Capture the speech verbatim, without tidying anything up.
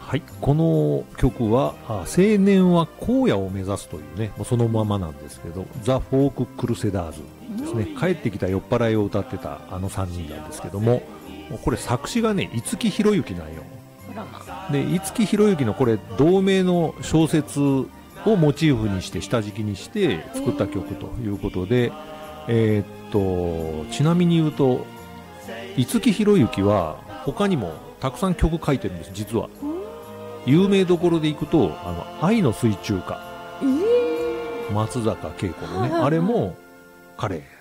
はい、この曲は青年は荒野を目指すというね、もうそのままなんですけど、ザ・フォーク・クルセダーズですね、帰ってきた酔っ払いを歌ってたあのさんにんなんですけども、これ作詞がね五木ひろゆきなんよ。で五木ひろゆきのこれ同名の小説をモチーフにして下敷きにして作った曲ということで、えー、っとちなみに言うと五木ひろゆきは他にもたくさん曲書いてるんです。実は有名どころでいくとあの愛の水中歌、えー、松坂慶子のね、あれも彼